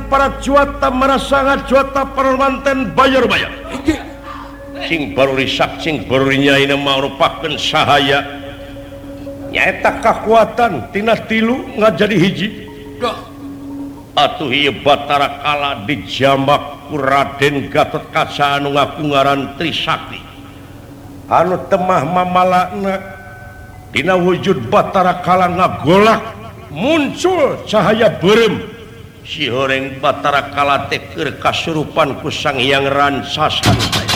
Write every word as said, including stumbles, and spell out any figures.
para cuata merasa cuata permanten bayar-bayar sing baru risak sing baru nyai merupakan sahaya nyaeta kekuatan tina tilu nggak jadi hiji atuh ieu Batara Kala dijamak ku Raden Gatot Kaca anu ngaku ngaran Trisakti anu temah mamalakna dina wujud Batara Kala ngagolak muncul cahaya berem si horeng Batara Kala teh keur kasurupan ku Sang Hyang Ransasanta